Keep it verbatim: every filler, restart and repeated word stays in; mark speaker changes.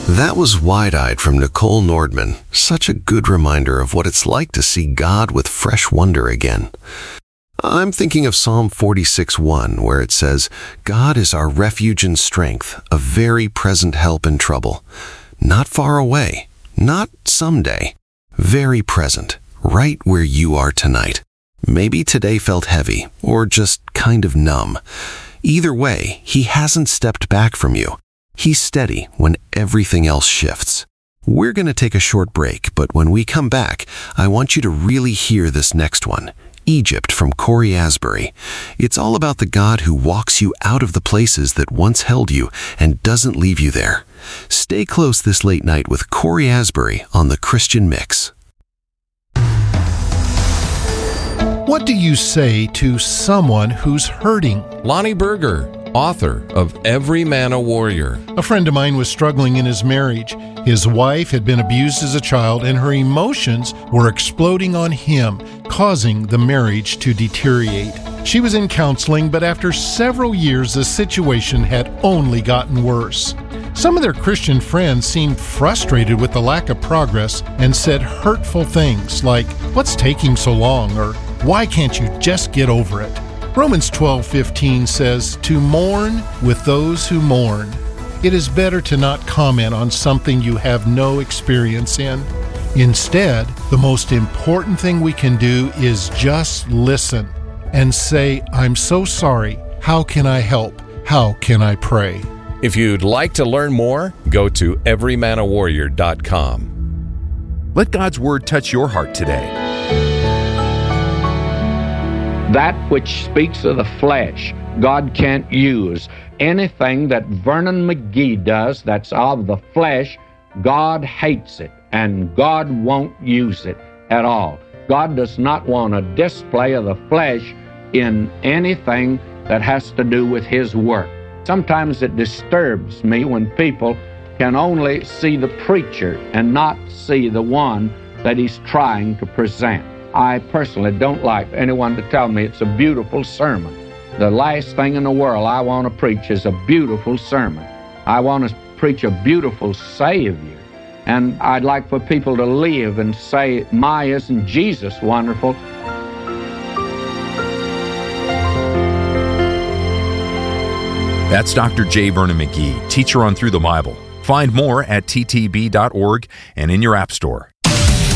Speaker 1: That was Wide-Eyed from Nicole Nordman. Such a good reminder of what it's like to see God with fresh wonder again. I'm thinking of Psalm forty-six one, where it says, God is our refuge and strength, a very present help in trouble. Not far away, not someday, very present, right where you are tonight. Maybe today felt heavy, or just kind of numb. Either way, he hasn't stepped back from you. He's steady when everything else shifts. We're going to take a short break, but when we come back, I want you to really hear this next one, Egypt from Cory Asbury. It's all about the God who walks you out of the places that once held you and doesn't leave you there. Stay close this late night with Cory Asbury on The Christian Mix.
Speaker 2: What do you say to someone who's hurting?
Speaker 3: Lonnie Berger, author of Every Man a Warrior.
Speaker 2: A friend of mine was struggling in his marriage. His wife had been abused as a child, and her emotions were exploding on him, causing the marriage to deteriorate. She was in counseling, but after several years, the situation had only gotten worse. Some of their Christian friends seemed frustrated with the lack of progress and said hurtful things like, "What's taking so long?" or "Why can't you just get over it?" Romans twelve fifteen says, "To mourn with those who mourn." It is better to not comment on something you have no experience in. Instead, the most important thing we can do is just listen and say, "I'm so sorry. How can I help? How can I pray?"
Speaker 3: If you'd like to learn more, go to every man a warrior dot com.
Speaker 4: Let God's Word touch your heart today.
Speaker 5: That which speaks of the flesh, God can't use. Anything that Vernon McGee does that's of the flesh, God hates it, and God won't use it at all. God does not want a display of the flesh in anything that has to do with His work. Sometimes it disturbs me when people can only see the preacher and not see the one that he's trying to present. I personally don't like anyone to tell me it's a beautiful sermon. The last thing in the world I want to preach is a beautiful sermon. I want to preach a beautiful Savior. And I'd like for people to live and say, "My, isn't Jesus wonderful?"
Speaker 4: That's Doctor J. Vernon McGee, teacher on Through the Bible. Find more at t t b dot org and in your app store.